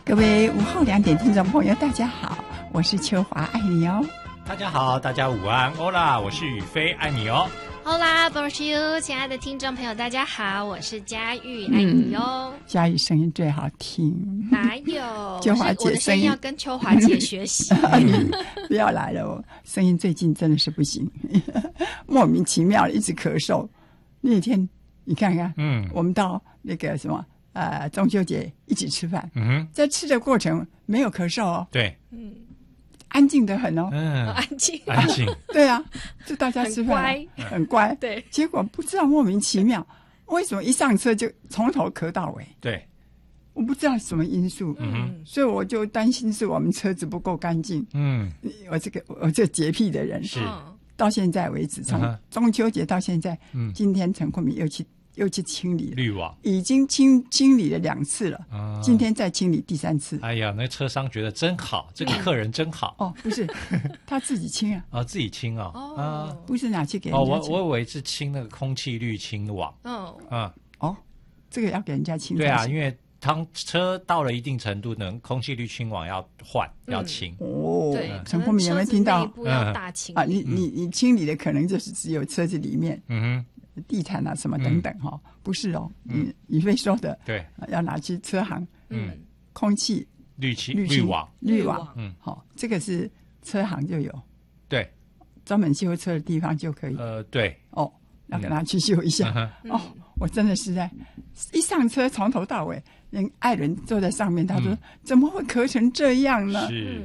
各位午后2点听众朋友大家好，我是秋华，爱你哦。 大家好，大家午安，欧啦，我是宇飞，爱你哦。 Hola, Bonjour， 亲爱的听众朋友，大家好，我是佳玉，爱你哟。 佳玉声音最好听， 哪有？ 秋华姐我的声音要跟秋华姐学习。 你不要来了，我声音最近真的是不行，莫名其妙一直咳嗽。那天你看看，我们到那个什么中秋节一起吃饭，在吃的过程没有咳嗽哦， 对， 安静得很哦， 安静， 安静， 对啊，就大家吃饭很乖， 对， 结果不知道莫名其妙，为什么一上车就从头咳到尾？ 对， 我不知道什么因素，所以我就担心是我们车子不够干净。我这洁癖的人是到现在为止，从中秋节到现在，今天陈坤明又去清理了滤网， 已经清理了2次了，今天再清理第3次。 哎呀，那车商觉得真好，这个客人真好。 哦，不是，他自己清啊。 自己清哦。 不是拿去给人家清。 我以为是清那个空气滤清网。 这个要给人家清。 对啊，因为当车到了一定程度呢，空气滤清网要换，要清。 对， 陈坤明有没有听到？ 内部要大清啊，你清理的可能就是只有车子里面。地毯啊什么等等不是哦，宇飞说的， 对， 要拿去车行，空气滤网， 好，这个是车行就有， 对， 专门修车的地方就可以， 对， 要给他去修一下，我真的是在一上车从头到尾，连爱人坐在上面，他说怎么会咳成这样呢？ 是。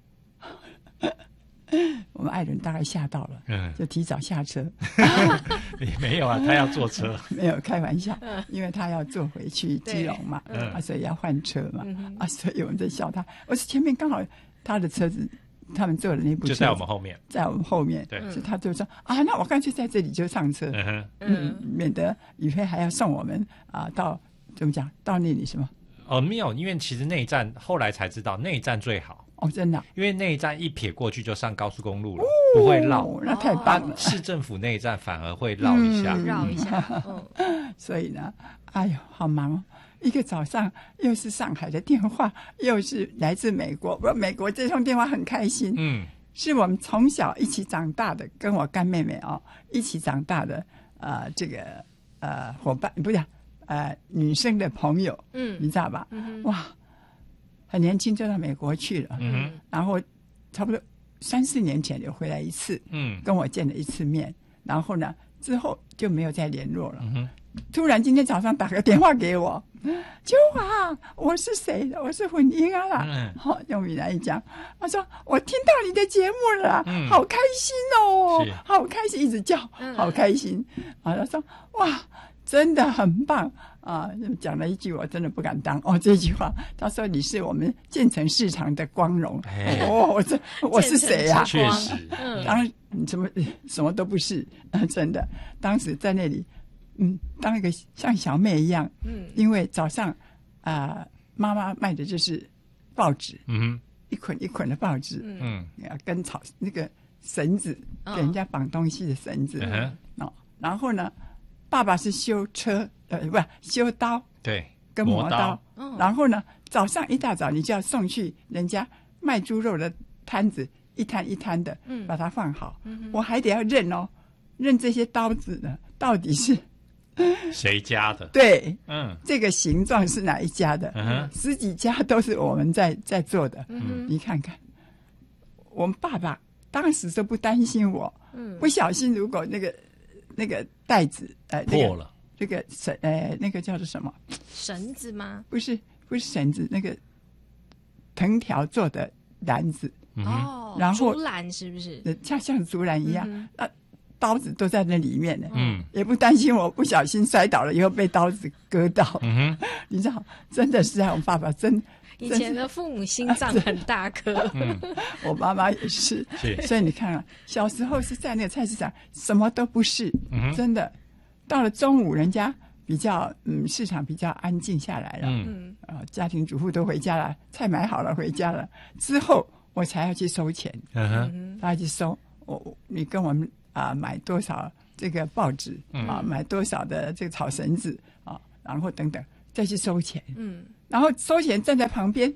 我们爱人大概吓到了，就提早下车。 没有啊，他要坐车。 没有开玩笑，因为他要坐回去基隆嘛，所以要换车嘛，所以我们在笑他。我是前面刚好他的车子，他们坐的那部车就在我们后面， 在我们后面，对，所以他就说那我干脆在这里就上车，免得宇飞还要送我们到怎么讲到那里什么？ 没有，因为其实那一站后来才知道，那一站最好。 真的， 因为那一站一撇过去就上高速公路了，不会绕， 那太棒了。 市政府那一站反而会绕一下， 绕一下。 所以呢，哎呦，好忙哦！一个早上又是上海的电话，又是来自美国。美国这通电话很开心，是我们从小一起长大的，跟我干妹妹一起长大的这个伙伴，不是女生的朋友，你知道吧？哇！很年轻就到美国去了，然后差不多3-4年前就回来一次，跟我见了1次面，然后呢之后就没有再联络了。突然今天早上打个电话给我，秋华，我是谁的？我是混音啦。用闽南语讲，他说我听到你的节目了，好开心哦，好开心，一直叫，好开心。他说哇，真的很棒。讲了一句我真的不敢当这句话，他说你是我们建成市场的光荣。我是谁啊？ 确实， 当然什么都不是，真的。当时在那里，当一个像小妹一样，因为早上妈妈卖的就是报纸，一捆一捆的报纸，跟那个绳子，给人家绑东西的绳子，然后呢，爸爸是修车。不修刀， 对， 跟磨刀，然后呢，早上一大早你就要送去人家卖猪肉的摊子，一摊一摊的，把它放好。我还得要认这些刀子呢，到底是谁家的？ 对，这个形状是哪一家的？10几家都是我们在做的。你看看，我们爸爸当时都不担心我，不小心如果那个袋子破了。 这个那个叫做什么？ 绳子吗？ 不是绳子，那个藤条做的篮子。然后竹篮是不是？ 像竹篮一样，刀子都在那里面呢。也不担心我不小心摔倒了以后被刀子割到。你知道，真的是我爸爸以前的父母心脏很大颗。 我妈妈也是。所以你看小时候是在那个菜市场，什么都不是，真的。到了中午，人家比较市场比较安静下来了，家庭主妇都回家了，菜买好了回家了，之后我才要去收钱，他要去收你跟我们买多少这个报纸买多少的这个草绳子然后等等再去收钱，然后收钱站在旁边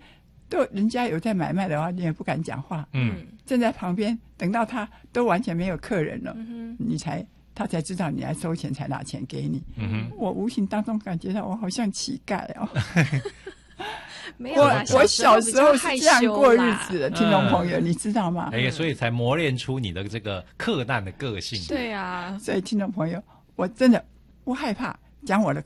都人家有在买卖的话，你也不敢讲话。站在旁边等到他都完全没有客人了，他才知道你来收钱，才拿钱给你。我无形当中感觉到我好像乞丐哦。 没有啦， 我小时候是这样过日子的，听众朋友，你知道吗？ 所以才磨练出你的这个克难的个性。 对啊， 所以听众朋友，我真的不害怕讲我的